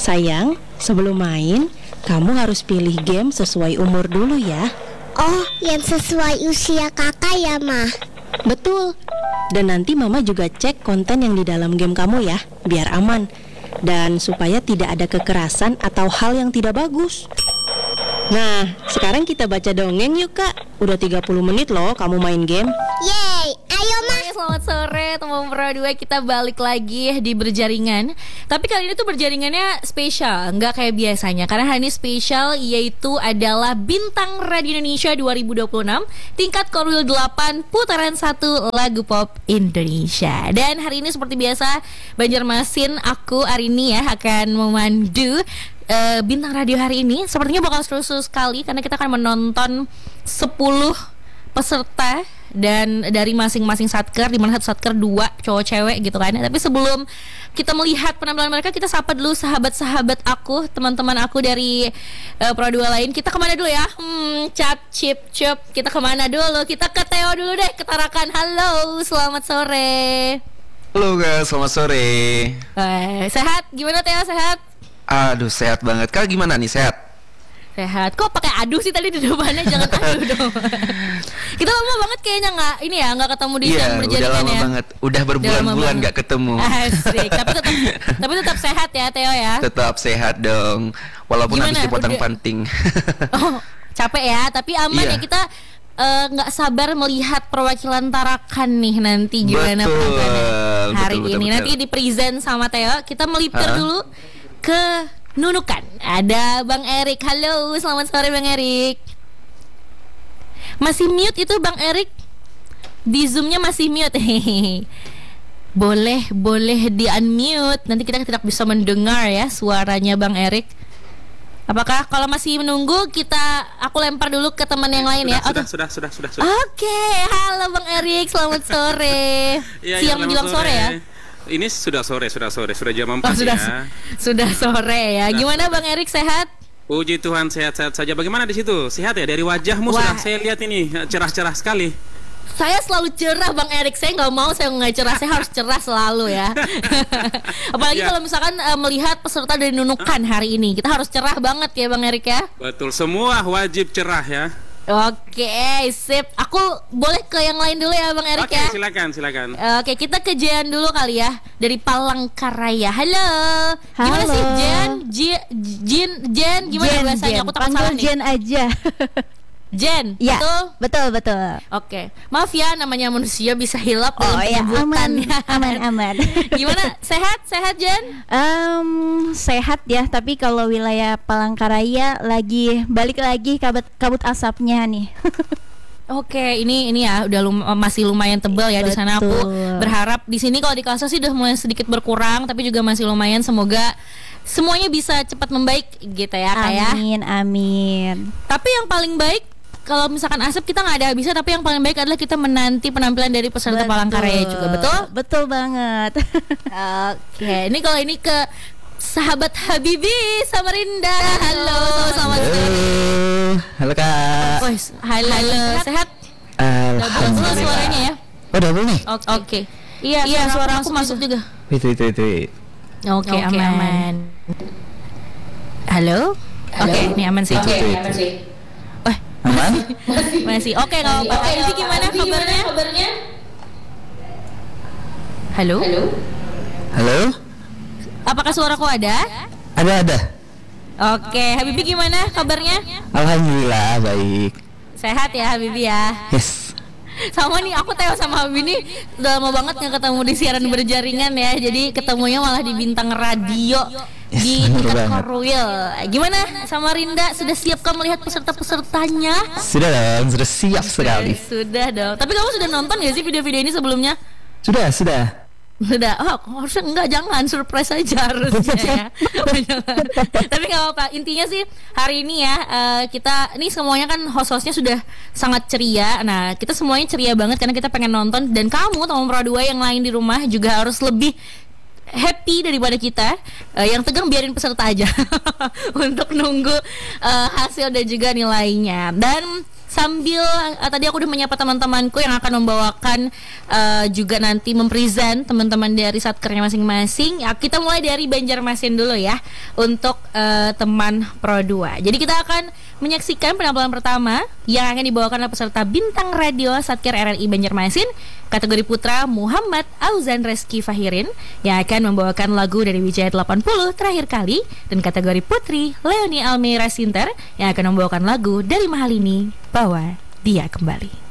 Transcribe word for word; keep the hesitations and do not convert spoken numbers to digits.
Sayang, sebelum main, kamu harus pilih game sesuai umur dulu ya. Oh, yang sesuai usia kakak ya, Ma? Betul. Dan nanti Mama juga cek konten yang di dalam game kamu ya, biar aman. Dan supaya tidak ada kekerasan atau hal yang tidak bagus. Nah, sekarang kita baca dongeng yuk Kak. Udah tiga puluh menit loh kamu main game. Yeay, ayo Ma. Hai, selamat sore teman Pro dua. Kita balik lagi di Berjaringan. Tapi kali ini tuh berjaringannya spesial, nggak kayak biasanya. Karena hari ini spesial, yaitu adalah Bintang Radio Indonesia dua ribu dua puluh enam tingkat Korwil delapan putaran satu lagu pop Indonesia. Dan hari ini seperti biasa, Banjarmasin, aku Arini ya akan memandu Uh, Bintang Radio hari ini. Sepertinya bakal seru-seru sekali karena kita akan menonton sepuluh peserta dan dari masing-masing satker, di mana satu satker dua cowok cewek gitu kan. Tapi sebelum kita melihat penampilan mereka, kita sapa dulu sahabat-sahabat aku, teman-teman aku dari uh, Pro dua lain. Kita kemana dulu ya? Hmm, cap cip cup. Kita kemana dulu? Kita ke Theo dulu deh, ke Tarakan. Halo, selamat sore. Halo guys, selamat sore. Eh, sehat? Gimana Theo, sehat? Aduh, sehat banget. Kak gimana nih, sehat? Sehat. Kok pakai aduh sih tadi di depannya? Jangan aduh dong. Kita lama banget kayaknya nggak ini ya, nggak ketemu di Iya, Berjaringan udah lama ya. banget. Udah berbulan-bulan nggak ketemu. Asik. Tapi tetap tapi tetap sehat ya Theo ya. Tetap sehat dong. Walaupun Gimana? habis dipotong Udah... panting. Oh, capek ya. Tapi aman Iya. ya kita. Nggak uh, sabar melihat perwakilan Tarakan nih nanti gimana Betul, penampilannya hari betul, ini. betul, Nanti betul. di present sama Theo. Kita melipir Hah? dulu ke Nunukan. Ada Bang Erik. Halo, selamat sore Bang Erik. Masih mute itu Bang Erik? Di Zoom-nya masih mute. Boleh, boleh di unmute. Nanti kita tidak bisa mendengar ya suaranya Bang Erik. Apakah kalau masih menunggu kita aku lempar dulu ke teman yang lain sudah, ya? Sudah, oh, sudah, sudah, sudah, sudah. Oke, halo Bang Erik, selamat sore. Iya, Siang iya, menjelang sore. sore ya? Ini sudah sore, sudah sore, sudah jam Oh, empat sudah, ya. sudah sore ya. Sudah Gimana sore. Bang Erik, sehat? Puji Tuhan, sehat-sehat saja. Bagaimana di situ? Sehat ya? Dari wajahmu Wah. sudah saya lihat ini cerah-cerah sekali. Saya selalu cerah Bang Erik. Saya nggak mau saya nggak cerah. Saya harus cerah selalu ya. Apalagi Ya. kalau misalkan uh, melihat peserta dari Nunukan hari ini, kita harus cerah banget ya Bang Erik ya. Betul, semua wajib cerah ya. Oke, sip. Aku boleh ke yang lain dulu ya Bang Erik Oke, ya. silakan, silakan. Oke, kita ke Jen dulu kali ya, dari Palangkaraya. Halo. Gimana Halo. sih Jen? Jen, Jen, Jen gimana Jen, bahasanya? Jen. Aku takut Panggil salah nih. Jen aja. Jen, Ya, betul? betul betul. Oke. Maaf ya, namanya manusia bisa hilap Oh dalam ya, aman, penyebutannya. aman, aman. Gimana? Sehat? Sehat Jen? Em, sehat ya, tapi kalau wilayah Palangkaraya lagi balik lagi kabut kabut asapnya nih. Oke, ini ini ya udah lum- masih lumayan tebal ya di sana. Aku Betul. berharap di sini kalau di Kalsel sih udah mulai sedikit berkurang, tapi juga masih lumayan. Semoga semuanya bisa cepat membaik gitu ya Kak ya. Amin, amin. Tapi yang paling baik kalau misalkan asap kita nggak ada habisnya, tapi yang paling baik adalah kita menanti penampilan dari peserta Betul. Palangkaraya juga, betul? Betul banget. Oke, ini kalau ini ke sahabat Habibi Samarinda. Halo, selamat sore. Halo, halo Kak. Oh, halo, halo, sehat? Double Alhamdulillah. suaranya ya. Oh, double nih. Oke. Oke. Iya, iya, suara aku masuk juga. Itu, itu, itu. Oke, Oke, aman. aman. Halo? Oke, ini aman sih. Itu, itu, itu. Wah, Aman? masih. Oke, kalau Pak Habibi gimana kabarnya? Halo? Halo? Apakah suaraku ada? Ada, ada. Oke, Habibi gimana kabarnya? Alhamdulillah, baik. Sehat ya Habibi ya. Yes. Sama nih, aku Theo sama Habibi nih udah lama banget nggak ketemu di siaran berjaringan ya. Jadi ketemunya malah di Bintang Radio Yes, di bener tingkat banget. Korwil. Gimana sama Rinda? Sudah siapkah melihat peserta-pesertanya? Sudah dong, sudah siap sekali. Sudah dong. Tapi kamu sudah nonton gak sih video-video ini sebelumnya? Sudah, sudah. Sudah. Oh, harusnya enggak, jangan surprise aja harusnya ya. Tapi nggak apa-apa. Intinya sih hari ini ya eh, kita ini semuanya kan host-hostnya sudah sangat ceria. Nah, kita semuanya ceria banget karena kita pengen nonton, dan kamu teman Pro dua yang lain di rumah juga harus lebih happy daripada kita. Eh, yang tegang biarin peserta aja untuk nunggu eh, hasil dan juga nilainya. Dan sambil uh, tadi aku udah menyapa teman-temanku yang akan membawakan uh, juga nanti mempresent teman-teman dari satkernya masing-masing. Ya, kita mulai dari Banjarmasin dulu ya untuk uh, teman Pro dua. Jadi kita akan menyaksikan penampilan pertama yang akan dibawakan oleh peserta bintang radio Satker R R I Banjarmasin kategori putra Muhammad Auzan Reski Fahirin yang akan membawakan lagu dari Wijaya delapan puluh Terakhir Kali, dan kategori putri Leonie Almeira Sinter yang akan membawakan lagu dari Mahalini Bawa Dia Kembali.